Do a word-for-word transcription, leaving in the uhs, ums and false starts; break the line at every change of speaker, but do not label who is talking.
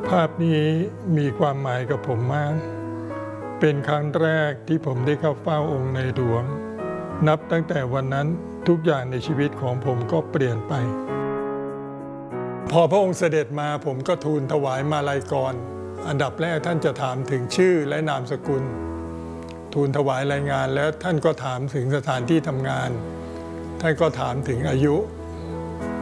ภาพนี้มีความหมายกับผมมากเป็นครั้งแรกที่ผมได้เข้าเฝ้าองค์ในหลวงนับตั้งแต่วันนั้นทุกอย่างในชีวิตของผมก็เปลี่ยนไปพอพระองค์เสด็จมาผมก็ทูลถวายมาลัยกรอันดับแรกท่านจะถามถึงชื่อและนามสกุลทูลถวายรายงานแล้วท่านก็ถามถึงสถานที่ทำงานท่านก็ถามถึงอายุ